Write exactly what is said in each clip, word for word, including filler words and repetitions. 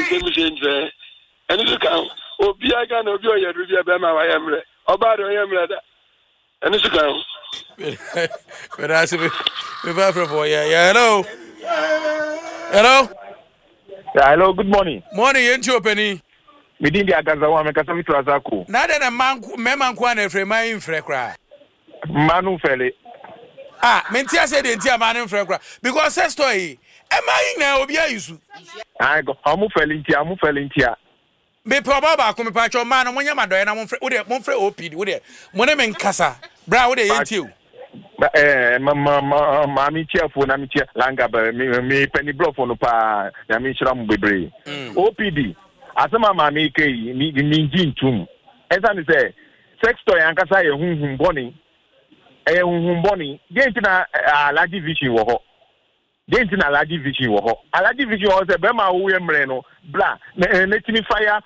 me change. And you can, oh, be I can of your review by my Emre, or by the Emre. And you can. But I said, for yeah, yeah, hello. Hello. Hello, good morning. Morning, ain't you, Penny? Within the Agazawa, make a service to Azaku. Now that a man, Memman Kwan, frame my infra. Manu Feli. Ah, Mentia said, Intia man infra. Because that's story. Am I now? Be a use. I go, Amu Felintia, Amu Felintia. Be probable, come patch your man, and when you're my door, and I'm afraid, won't fret, O P, would it? When I'm in Casa, Brow, they ain't you. Eh, Mammy cheerful, Nami cheer, Langa, me penny blow for no pa, Yamishram Bebre. O P D, as a mamma make a Ninjin tomb. As I say, sex toy and Casa, whom bonnie, a whom bonnie, get in a large vision war. Get in a large vision war. A large vision was a Bema William Reno, blah, let me fire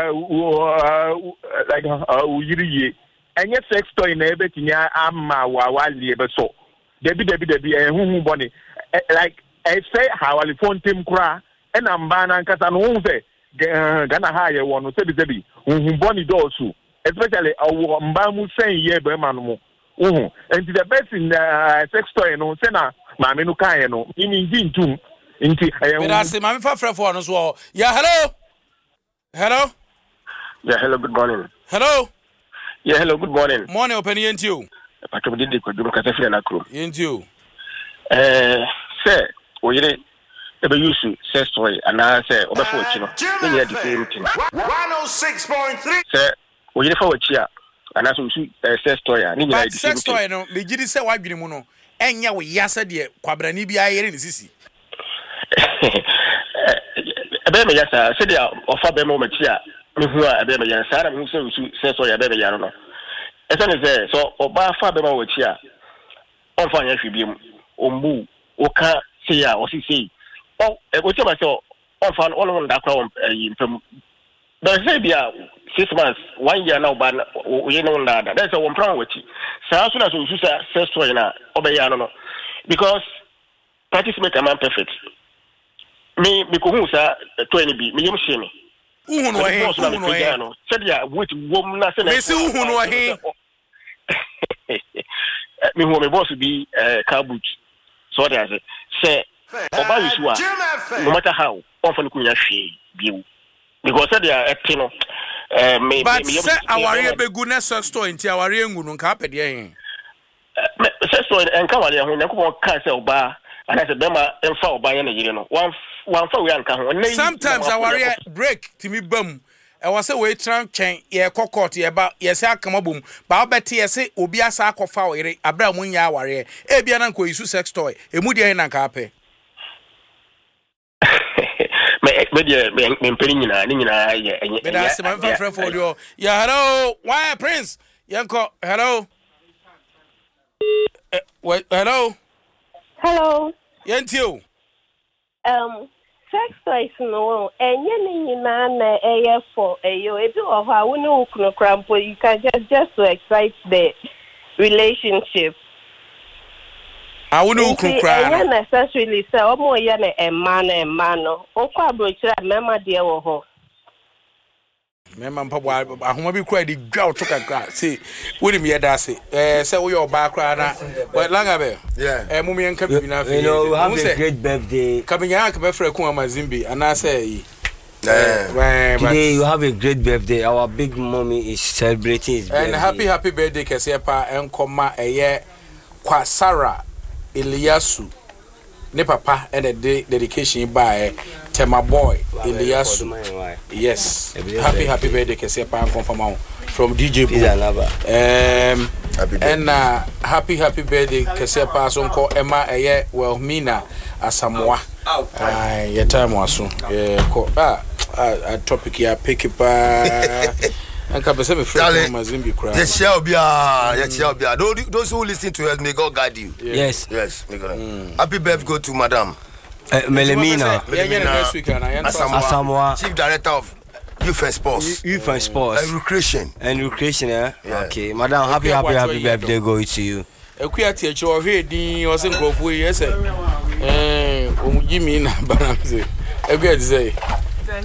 like Uri. And yet, sex toy in everything, I'm my wildly ever so. Debbie, Debbie, Debbie, and whom bonnie. Like I say, how I phone Tim Cra, and I'm Banan Casan, Gana hire one, Debbie, Debbie, whom bonnie does, especially a Mbamu saying, yeah, Bermanu. And the best in sex toy, no, Sena, Mammy Kayano, in Jin too. Inti, I say, my friend for as well. Yeah, hello. Hello. Yeah, hello, good morning. Hello. Yeah, hello, good morning. Morning, open into you. I can do the into you. Eh, sir, we did ever use sex toy, and I say, over for Chino. one oh six point three. Sir, we did for a chair, and as we see sex toy, and in sex toy, no, we did say, why be the mono, and ya we yasa dear, Quabrani be I in the city. A baby, yes, I said, or for the moment here. Who are a baby, and Sarah, who says, so your baby, I don't know. As soon as there, so, or by father, which here, on fire, should be Ombu, Oka, say, or see. Oh, whichever I saw, on fun, all on that crown, but say, be six months, one year now, but we know that. That's a one problem with you. So, as soon as we say, so in a obey, I don't know. Because practice make a man perfect. Me, because twenty be, me, you see me. Who know him? Who know him? Said ya, which woman? I said, they say who know him. Me, who may boss be a caboose. So that's it. Say, Oba is what? No matter how often could you see because said ya, a tino. But say our real goodness store into our real good carpet. Yeah, sex store and come on, who never can't sell bar. And I said, Bema and fall by any, you know, one one for one come. Sometimes I worry break to me bum. I was away trunk chain, yeah, cockot, yeah, but yes, I come a boom. But I bet yes, it will be a sack of foul, Abraham when you are warrior. Ebian uncle is sex toy, a moody and a carpe. Media, Penina, and I said, my friend for you. Yeah, hello, why, Prince? Yanko, hello. Wait, hello. Hello. Yantil. Um, sex toys no, and you know, a for a you or how we know crampo. You can just just to excite the relationship. I will know cry. Necessarily so more yana and man and mano. O quabroach, remember dear or Memang papa, aku mahu kau di ground tu kan kau. Si, boleh mi ada si. Eh, saya uyar background na. But langa be. Yeah. Eh, mumi yang kami bina fi. You know, have a great birthday. Kami yang kami free kuah mazimbi. Ana say. Yeah. Today you have a great birthday. Our big mommy is celebrating his birthday. And happy happy birthday kesiapa enkoma eye kwa Sarah Eliasu. Ne papa and the day dedication by Tema boy Eliasu. Yes. Happy happy birthday kesiapa confirm from D J Boo. Um and uh, happy happy birthday kesiapa sonko Emma eye well Mina Asamoah. Ah, your time was so. Yeah, ah, a topic ya pick it pa. And can be some friend Mazimbi cry. Yes, shall be ah, yes, shall be. Those who listen to us, may God guide you. Yes, yes. Mm. Happy birthday go to Madam uh, Melemina. Melemina Asamoah, Chief Director of Youth and Sports. Youth and Sports. And Recreation. And Recreation, eh? Yeah. Okay, Madam, happy, happy, happy birthday go to you. A queer teacher or here, the or some crop, yes, eh? Eh, Jimmy, Banamse. A good say.